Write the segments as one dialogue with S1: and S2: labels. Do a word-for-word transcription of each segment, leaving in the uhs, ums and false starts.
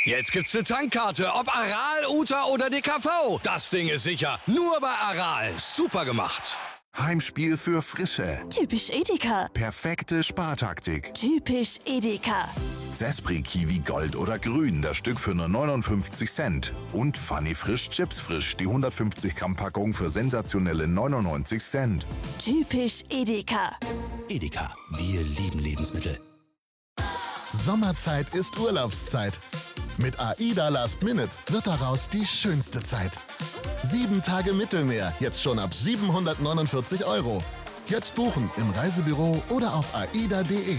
S1: Jetzt gibt's eine Tankkarte, ob Aral, Uta oder D K V. Das Ding ist sicher. Nur bei Aral. Super gemacht.
S2: Heimspiel für Frische.
S3: Typisch Edeka.
S2: Perfekte Spartaktik.
S3: Typisch Edeka.
S2: Zespri Kiwi Gold oder Grün, das Stück für nur neunundfünfzig Cent. Und Funny Frisch Chips Frisch, die hundertfünfzig Gramm Packung für sensationelle neunundneunzig Cent.
S3: Typisch Edeka.
S4: Edeka, wir lieben Lebensmittel.
S5: Sommerzeit ist Urlaubszeit. Mit AIDA Last Minute wird daraus die schönste Zeit. Sieben Tage Mittelmeer, jetzt schon ab siebenhundertneunundvierzig Euro. Jetzt buchen im Reisebüro oder auf aida punkt de.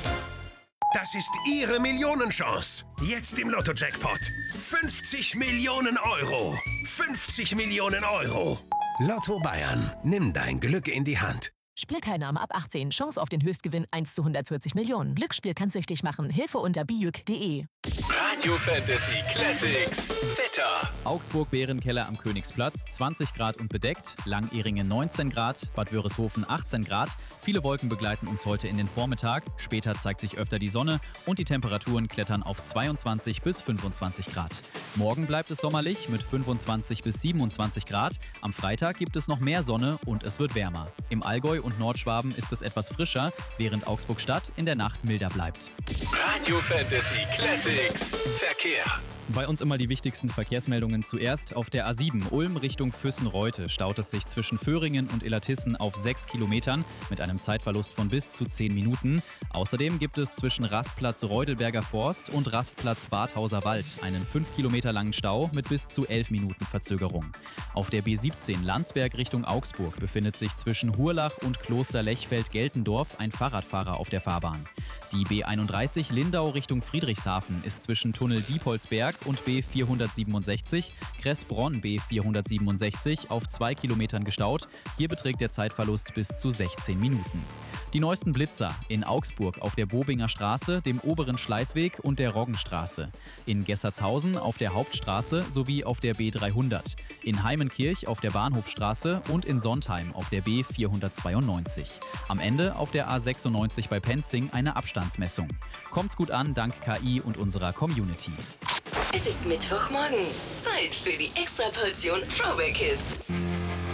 S6: Das ist Ihre Millionenchance. Jetzt im Lotto-Jackpot. fünfzig Millionen Euro. fünfzig Millionen Euro. Lotto Bayern. Nimm dein Glück in die Hand.
S7: Spielteilnahme ab achtzehn. Chance auf den Höchstgewinn eins zu hundertvierzig Millionen. Glücksspiel kann süchtig machen. Hilfe unter bijuk punkt de.
S8: Radio Fantasy Classics. Wetter.
S9: Augsburg-Bärenkeller am Königsplatz, zwanzig Grad und bedeckt. Langeringen neunzehn Grad, Bad Wörishofen achtzehn Grad. Viele Wolken begleiten uns heute in den Vormittag. Später zeigt sich öfter die Sonne und die Temperaturen klettern auf zweiundzwanzig bis fünfundzwanzig Grad. Morgen bleibt es sommerlich mit fünfundzwanzig bis siebenundzwanzig Grad. Am Freitag gibt es noch mehr Sonne und es wird wärmer. Im Allgäu und Nordschwaben ist es etwas frischer, während Augsburg-Stadt in der Nacht milder bleibt.
S8: Radio Fantasy Classics. Verkehr.
S9: Bei uns immer die wichtigsten Verkehrsmeldungen zuerst. Auf der A sieben Ulm Richtung Füssen-Reute staut es sich zwischen Föhringen und Illertissen auf sechs Kilometern mit einem Zeitverlust von bis zu zehn Minuten. Außerdem gibt es zwischen Rastplatz Reudelberger Forst und Rastplatz Badhauser Wald einen fünf Kilometer langen Stau mit bis zu elf Minuten Verzögerung. Auf der B siebzehn Landsberg Richtung Augsburg befindet sich zwischen Hurlach und Kloster Lechfeld-Geltendorf ein Fahrradfahrer auf der Fahrbahn. Die B einunddreißig Lindau Richtung Friedrichshafen ist zwischen Tunnel Diepholzberg und B vierhundertsiebenundsechzig Kressbronn B vierhundertsiebenundsechzig auf zwei Kilometern gestaut. Hier beträgt der Zeitverlust bis zu sechzehn Minuten. Die neuesten Blitzer in Augsburg auf der Bobinger Straße, dem oberen Schleißweg und der Roggenstraße. In Gessertshausen auf der Hauptstraße sowie auf der B dreihundert. In Heimenkirch auf der Bahnhofstraße und in Sontheim auf der B vierhundertzweiundneunzig. Am Ende auf der A sechsundneunzig bei Penzing eine Abstandsmessung. Kommt's gut an dank K I und unserer Community.
S10: Es ist Mittwochmorgen. Zeit für die Extraportion Throwback Hits.